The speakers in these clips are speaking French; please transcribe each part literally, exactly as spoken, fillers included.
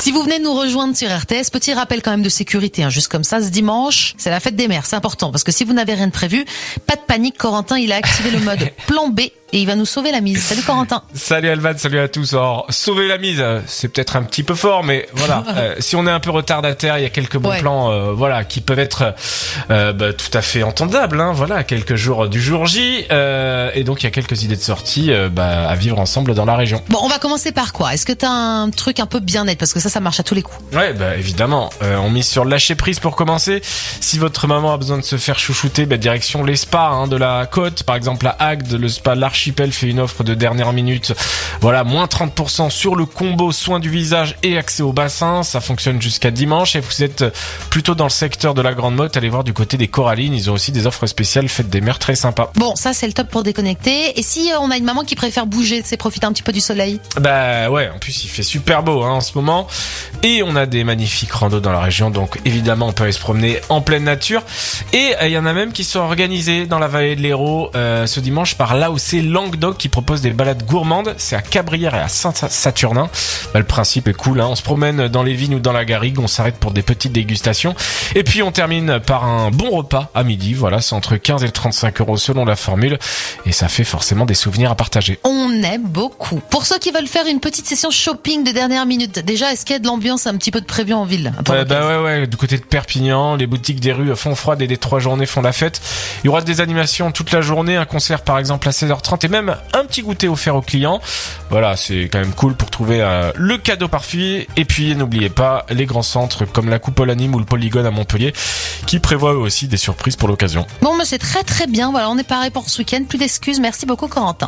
Si vous venez nous rejoindre sur R T S, petit rappel quand même de sécurité, hein, juste comme ça, ce dimanche, c'est la fête des mères, c'est important, parce que si vous n'avez rien de prévu, pas de panique, Corentin, il a activé le mode plan B et il va nous sauver la mise. Salut Corentin. Salut Alvan, salut à tous. Alors, sauver la mise, c'est peut-être un petit peu fort, mais voilà, euh, si on est un peu retardataire, il y a quelques bons ouais. plans, euh, voilà, qui peuvent être euh, bah, tout à fait entendables, hein, voilà, quelques jours du jour J, euh, et donc il y a quelques idées de sortie euh, bah, à vivre ensemble dans la région. Bon, on va commencer par quoi ? Est-ce que t'as un truc un peu bien-être, parce que ça, ça marche à tous les coups. Ouais, bah évidemment, euh, on mise sur le lâcher prise pour commencer. Si votre maman a besoin de se faire chouchouter, bah, direction les spas hein, de la côte, par exemple à Agde, le spa L'Archipel fait une offre de dernière minute. Voilà, moins trente pour cent sur le combo soins du visage et accès au bassin. Ça fonctionne jusqu'à dimanche. Et vous êtes plutôt dans le secteur de la Grande Motte, allez voir du côté des Corallines. Ils ont aussi des offres spéciales fête des mères très sympas. Bon, ça c'est le top pour déconnecter. Et si on a une maman qui préfère bouger, c'est profiter un petit peu du soleil? Bah ouais, en plus il fait super beau hein, en ce moment. Et on a des magnifiques randos dans la région. Donc évidemment on peut aller se promener en pleine nature. Et il euh, y en a même qui sont organisés dans la vallée de l'Hérault euh, ce dimanche par l'A O C Languedoc qui propose des balades gourmandes. C'est à Cabrières et à Saint-Saturnin. Bah, le principe est cool, hein. On se promène dans les vignes ou dans la garrigue, on s'arrête pour des petites dégustations. Et puis on termine par un bon repas à midi. Voilà, c'est entre quinze et trente-cinq euros selon la formule. Et ça fait forcément des souvenirs à partager. On aime beaucoup. Pour ceux qui veulent faire une petite session shopping de dernière minute, déjà, est-ce qu'il y a de l'ambiance un petit peu de prévu en ville? euh, Bah ouais, ouais, du côté de Perpignan, les boutiques des rues font froid et les trois journées font la fête. Il y aura des animations toute la journée, un concert par exemple à seize heures trente et même un petit goûter offert aux clients. Voilà, c'est quand même cool pour trouver euh, le cadeau parfait. Et puis n'oubliez pas les grands centres comme la Coupole à Nîmes ou le Polygone à Montpellier qui prévoient eux aussi des surprises pour l'occasion. Bon, mais c'est très très bien. Voilà, on est paré pour ce week-end. Plus d'excuses. Merci beaucoup Corentin.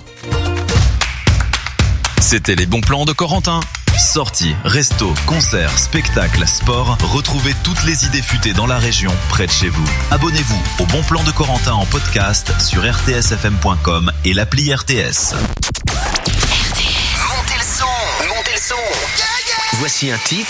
C'était les bons plans de Corentin. Sorties, restos, concerts, spectacles, sport, retrouvez toutes les idées futées dans la région, près de chez vous. Abonnez-vous au Bon Plan de Corentin en podcast sur r t s f m point com et l'appli R T S. R T S. Montez le son, montez le son. Yeah, yeah. Voici un titre